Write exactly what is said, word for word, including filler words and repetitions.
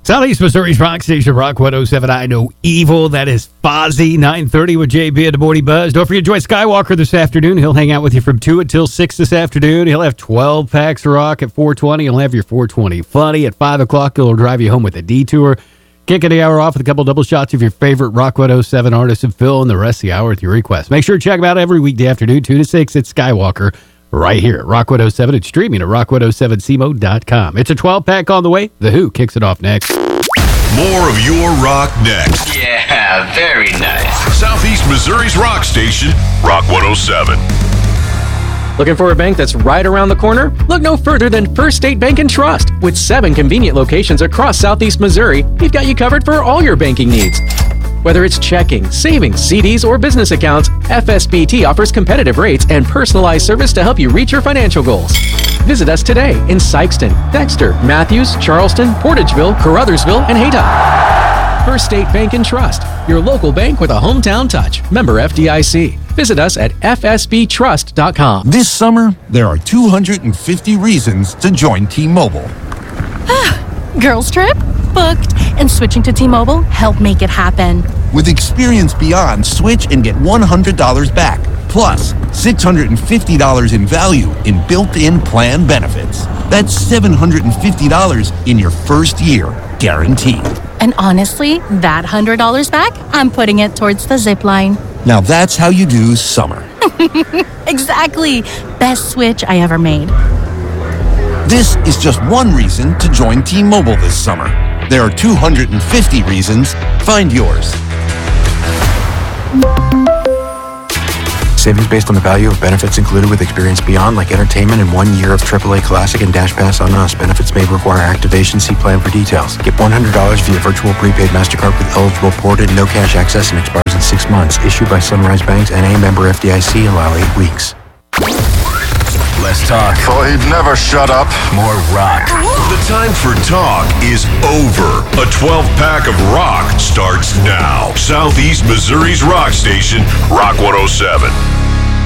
Southeast Missouri's Rock Station, Rock one oh seven. I Know Evil. That is Fozzy, nine thirty with J B at the Morning Buzz. Don't forget to join Skywalker this afternoon. He'll hang out with you from two until six this afternoon. He'll have twelve packs of rock at four twenty. He'll have your four twenty funny at five o'clock. He'll drive you home with a detour. Kicking the hour off with a couple double shots of your favorite Rock one oh seven artists and fill in the rest of the hour with your requests. Make sure to check him out every weekday afternoon, two to six at Skywalker, right here at Rock one oh seven. It's streaming at rock one oh seven c mo dot com. It's a twelve-pack on the way. The Who kicks it off next. More of your rock next. Yeah, very nice. Southeast Missouri's Rock Station, Rock one oh seven. Looking for a bank that's right around the corner? Look no further than First State Bank and Trust. With seven convenient locations across Southeast Missouri, we've got you covered for all your banking needs. Whether it's checking, savings, C Ds, or business accounts, F S B T offers competitive rates and personalized service to help you reach your financial goals. Visit us today in Sykeston, Dexter, Matthews, Charleston, Portageville, Caruthersville, and Haydock. First State Bank and Trust, your local bank with a hometown touch. Member F D I C. Visit us at f s b trust dot com. This summer, there are two hundred fifty reasons to join T-Mobile. Girls trip? Booked. And switching to T-Mobile helped make it happen. With Experience Beyond, switch and get one hundred dollars back. Plus, six hundred fifty dollars in value in built-in plan benefits. That's seven hundred fifty dollars in your first year, guaranteed. And honestly, that one hundred dollars back, I'm putting it towards the zip line. Now that's how you do summer. Exactly. Best switch I ever made. This is just one reason to join T-Mobile this summer. There are two hundred fifty reasons. Find yours. Savings based on the value of benefits included with Experience Beyond, like entertainment and one year of triple A Classic and Dash Pass on us. Benefits may require activation. See plan for details. Get one hundred dollars via virtual prepaid MasterCard with eligible ported, no cash access, and expires in six months. Issued by Sunrise Banks, N A member F D I C. Allow eight weeks. Less talk. Thought he'd never shut up. More rock. The time for talk is over. A twelve-pack of rock starts now. Southeast Missouri's Rock Station, Rock one oh seven.